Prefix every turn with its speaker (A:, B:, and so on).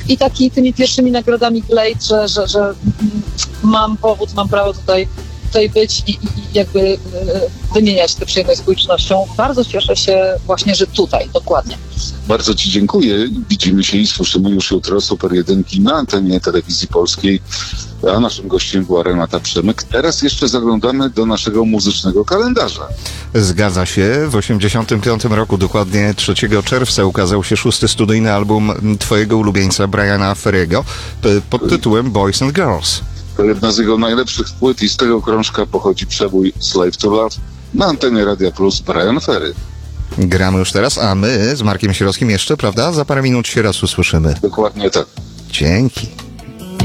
A: i tymi pierwszymi nagrodami Glade, że mam powód, mam prawo tutaj być i jakby wymieniać tę przyjemność z publicznością. Bardzo cieszę się właśnie, że tutaj, dokładnie.
B: Bardzo Ci dziękuję. Widzimy się i słyszymy już jutro Super Jedynki na antenie Telewizji Polskiej, a naszym gościem była Renata Przemyk. Teraz jeszcze zaglądamy do naszego muzycznego kalendarza.
C: Zgadza się. W 1985 roku, dokładnie 3 czerwca, ukazał się 6. studyjny album twojego ulubieńca Briana Ferry'ego pod tytułem Boys and Girls.
B: To jedna z jego najlepszych płyt i z tego krążka pochodzi przebój Slave to Love na antenie Radia Plus Brian Ferry.
C: Gramy już teraz, a my z Markiem Sierockim jeszcze, prawda? Za parę minut się raz usłyszymy.
B: Dokładnie tak.
C: Dzięki.